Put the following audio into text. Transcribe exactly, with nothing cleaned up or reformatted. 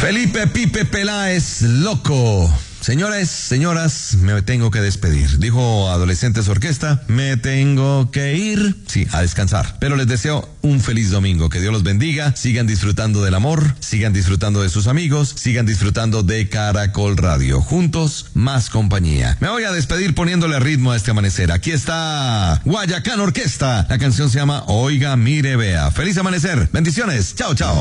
Felipe Pipe Peláez, loco. Señores, señoras, me tengo que despedir. Dijo Adolescentes Orquesta, me tengo que ir, sí, a descansar. Pero les deseo un feliz domingo, que Dios los bendiga, sigan disfrutando del amor, sigan disfrutando de sus amigos, sigan disfrutando de Caracol Radio. Juntos, más compañía. Me voy a despedir poniéndole ritmo a este amanecer. Aquí está Guayacán Orquesta. La canción se llama Oiga, mire, vea. Feliz amanecer. Bendiciones. Chao, chao.